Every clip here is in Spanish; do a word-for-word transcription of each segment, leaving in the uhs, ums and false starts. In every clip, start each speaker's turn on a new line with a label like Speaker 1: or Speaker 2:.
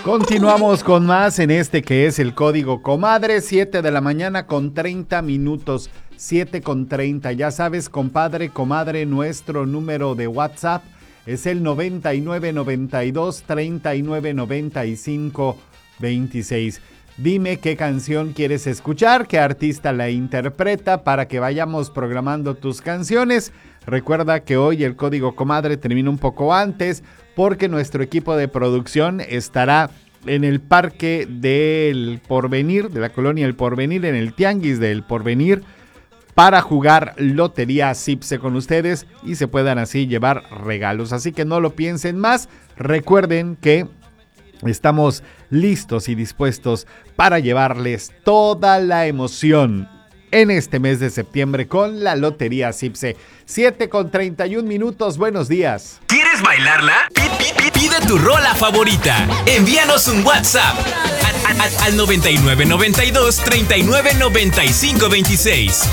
Speaker 1: Continuamos con más en este que es el Código Comadre, siete de la mañana con treinta minutos, siete con treinta. Ya sabes, compadre, comadre, nuestro número de WhatsApp es el noventa y nueve noventa y dos treinta y nueve noventa y cinco veintiséis. Dime qué canción quieres escuchar, qué artista la interpreta para que vayamos programando tus canciones. Recuerda que hoy el Código Comadre termina un poco antes porque nuestro equipo de producción estará en el Parque del Porvenir, de la colonia El Porvenir, en el Tianguis del Porvenir, para jugar Lotería Cipse con ustedes y se puedan así llevar regalos. Así que no lo piensen más. Recuerden que estamos listos y dispuestos para llevarles toda la emoción en este mes de septiembre con la Lotería Cipse. siete con treinta y un minutos, buenos días.
Speaker 2: ¿Quieres bailarla? Pide tu rola favorita. Envíanos un WhatsApp al, al, al noventa y nueve noventa y dos treinta y nueve noventa y cinco veintiséis.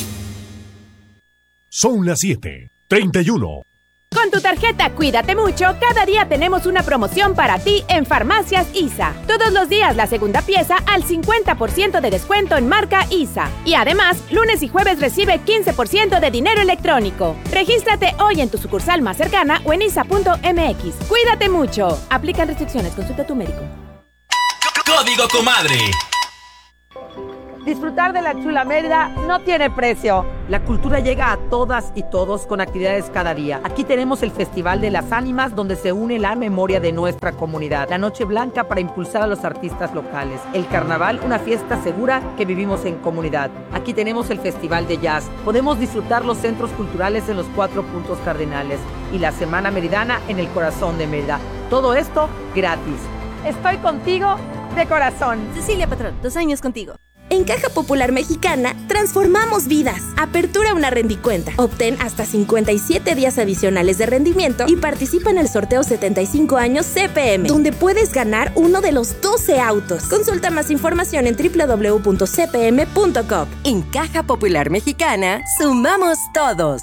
Speaker 3: Son las siete treinta y uno.
Speaker 4: Con tu tarjeta Cuídate Mucho, cada día tenemos una promoción para ti en Farmacias I S A. Todos los días la segunda pieza al cincuenta por ciento de descuento en marca I S A. Y además, lunes y jueves recibe quince por ciento de dinero electrónico. Regístrate hoy en tu sucursal más cercana o en isa punto m x. Cuídate Mucho. Aplican restricciones. Consulta a tu médico.
Speaker 2: Código Comadre.
Speaker 5: Disfrutar de la chula Mérida no tiene precio. La cultura llega a todas y todos con actividades cada día. Aquí tenemos el Festival de las Ánimas, donde se une la memoria de nuestra comunidad. La Noche Blanca para impulsar a los artistas locales. El Carnaval, una fiesta segura que vivimos en comunidad. Aquí tenemos el Festival de Jazz. Podemos disfrutar los centros culturales en los cuatro puntos cardinales. Y la Semana Meridana en el corazón de Mérida. Todo esto gratis. Estoy contigo de corazón.
Speaker 6: Cecilia Patrón, dos años contigo. En Caja Popular Mexicana, transformamos vidas. Apertura una rendicuenta. Obtén hasta cincuenta y siete días adicionales de rendimiento y participa en el sorteo setenta y cinco años C P M, donde puedes ganar uno de los doce autos. Consulta más información en doble u doble u doble u punto c p m punto com. En Caja Popular Mexicana, sumamos todos.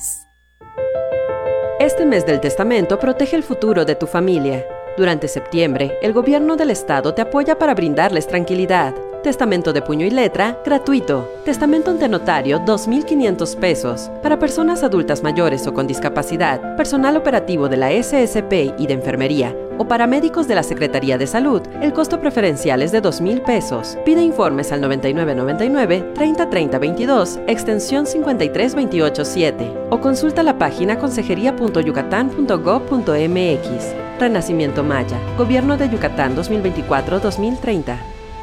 Speaker 7: Este mes del testamento protege el futuro de tu familia. Durante septiembre, el gobierno del estado te apoya para brindarles tranquilidad. Testamento de puño y letra, gratuito. Testamento ante notario, dos mil quinientos pesos. Para personas adultas mayores o con discapacidad, personal operativo de la S S P y de enfermería, o paramédicos de la Secretaría de Salud, el costo preferencial es de dos mil pesos. Pide informes al noventa y nueve noventa y nueve treinta treinta veintidós, extensión cincuenta y tres veintiocho siete. O consulta la página consejería punto yucatán punto gob punto m x. Renacimiento Maya, Gobierno de Yucatán dos mil veinticuatro a dos mil treinta.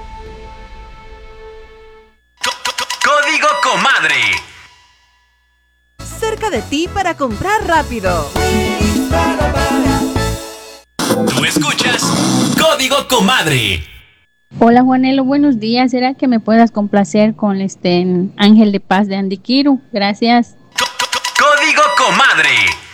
Speaker 2: Código Comadre.
Speaker 8: Cerca de ti para comprar rápido.
Speaker 2: Tú escuchas Código Comadre.
Speaker 9: Hola Juanelo, buenos días. ¿Será que me puedas complacer con este Ángel de Paz de Andy Kiru? Gracias.
Speaker 2: Código Comadre.